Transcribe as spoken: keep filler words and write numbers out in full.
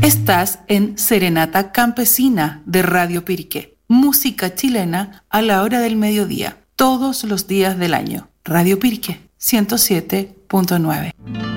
Estás en Serenata Campesina de Radio Piriqué. Música chilena a la hora del mediodía, todos los días del año. Radio Piriqué, ciento siete punto nueve.